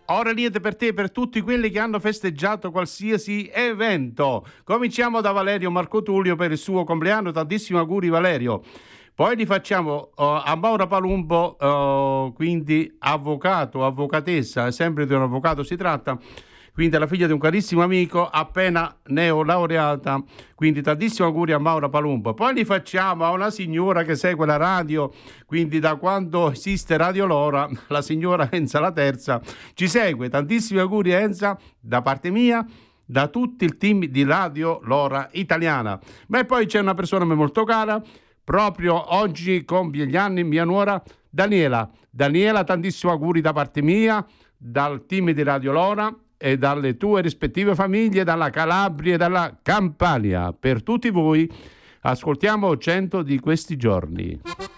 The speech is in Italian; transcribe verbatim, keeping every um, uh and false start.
ore liete per te e per tutti quelli che hanno festeggiato qualsiasi evento. Cominciamo da Valerio Marco Tullio per il suo compleanno, tantissimi auguri Valerio. Poi li facciamo uh, a Maura Palumbo, uh, quindi avvocato, avvocatessa, sempre di un avvocato si tratta, quindi è la figlia di un carissimo amico, appena neolaureata, quindi tantissimi auguri a Maura Palumbo. Poi li facciamo a una signora che segue la radio, quindi da quando esiste Radio Lora, la signora Enza la terza ci segue, tantissimi auguri Enza da parte mia, da tutto il team di Radio Lora Italiana. Ma poi c'è una persona a me molto cara, proprio oggi compie gli anni mia nuora Daniela. Daniela, tantissimi auguri da parte mia, dal team di Radio Lora e dalle tue rispettive famiglie, dalla Calabria e dalla Campania. Per tutti voi ascoltiamo cento di questi giorni.